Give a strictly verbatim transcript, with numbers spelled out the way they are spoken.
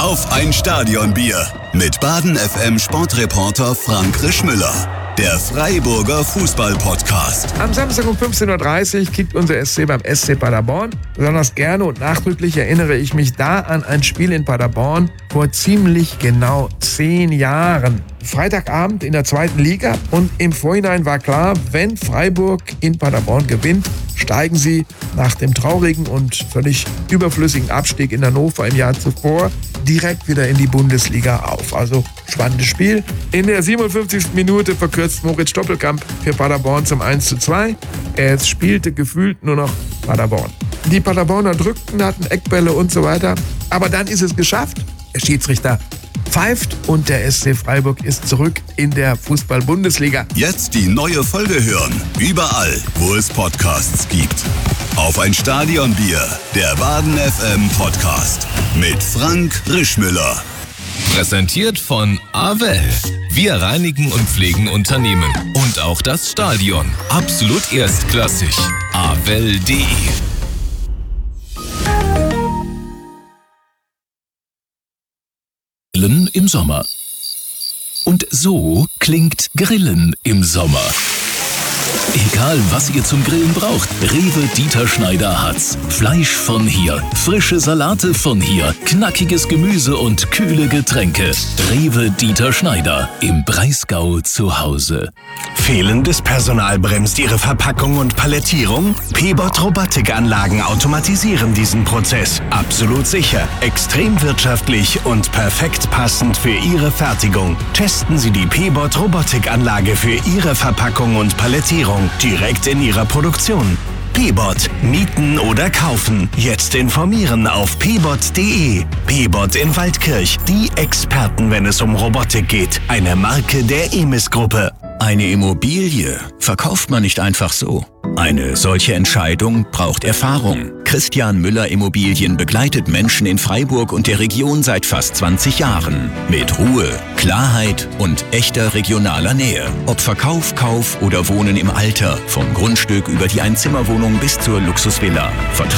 Auf ein Stadionbier mit Baden F M Sportreporter Frank Rischmüller. Der Freiburger Fußball-Podcast. Am Samstag um fünfzehn Uhr dreißig kickt unser S C beim S C Paderborn. Besonders gerne und nachdrücklich erinnere ich mich da an ein Spiel in Paderborn vor ziemlich genau zehn Jahren. Freitagabend in der zweiten Liga und im Vorhinein war klar, wenn Freiburg in Paderborn gewinnt, steigen sie nach dem traurigen und völlig überflüssigen Abstieg in Hannover im Jahr zuvor direkt wieder in die Bundesliga auf. Also spannendes Spiel. In der siebenundfünfzigsten Minute verkürzt Moritz Stoppelkamp für Paderborn zum eins zu zwei. Es spielte gefühlt nur noch Paderborn. Die Paderborner drückten, hatten Eckbälle und so weiter. Aber dann ist es geschafft. Der Schiedsrichter pfeift und der S C Freiburg ist zurück in der Fußball-Bundesliga. Jetzt die neue Folge hören. Überall, wo es Podcasts gibt. Auf ein Stadionbier, der Baden F M Podcast mit Frank Rischmüller. Präsentiert von Avel. Wir reinigen und pflegen Unternehmen. Und auch das Stadion. Absolut erstklassig. avel punkt de Grillen im Sommer. Und so klingt Grillen im Sommer. Egal, was ihr zum Grillen braucht, Rewe Dieter Schneider hat's. Fleisch von hier, frische Salate von hier, knackiges Gemüse und kühle Getränke. Rewe Dieter Schneider, im Breisgau zu Hause. Fehlendes Personal bremst Ihre Verpackung und Palettierung? P-Bot Robotikanlagen automatisieren diesen Prozess. Absolut sicher, extrem wirtschaftlich und perfekt passend für Ihre Fertigung. Testen Sie die P-Bot Robotikanlage für Ihre Verpackung und Palettierung direkt in Ihrer Produktion. P-Bot. Mieten oder kaufen. Jetzt informieren auf p bot punkt de. P-Bot in Waldkirch. Die Experten, wenn es um Robotik geht. Eine Marke der Emis-Gruppe. Eine Immobilie verkauft man nicht einfach so. Eine solche Entscheidung braucht Erfahrung. Christian Müller Immobilien begleitet Menschen in Freiburg und der Region seit fast zwanzig Jahren. Mit Ruhe, Klarheit und echter regionaler Nähe. Ob Verkauf, Kauf oder Wohnen im Alter. Vom Grundstück über die Einzimmerwohnung bis zur Luxusvilla.